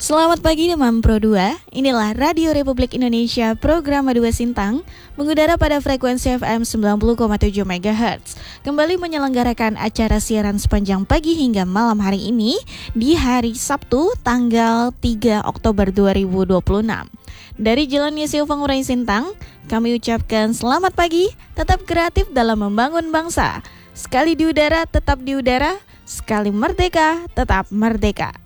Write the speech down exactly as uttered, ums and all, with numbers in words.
Selamat pagi Demam Pro dua, inilah Radio Republik Indonesia program dua Sintang mengudara pada frekuensi F M sembilan puluh koma tujuh megahertz. Kembali menyelenggarakan acara siaran sepanjang pagi hingga malam hari ini di hari Sabtu tanggal tiga Oktober dua ribu dua puluh enam. Dari Jalan Yesio Fangurai Sintang, kami ucapkan selamat pagi, tetap kreatif dalam membangun bangsa. Sekali di udara, tetap di udara, sekali merdeka, tetap merdeka.